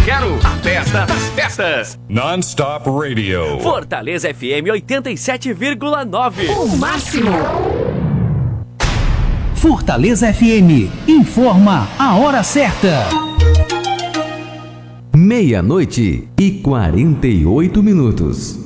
quero a festa das festas. Non-Stop Radio. Fortaleza FM 87,9. O máximo. Fortaleza FM informa a hora certa. 00:48.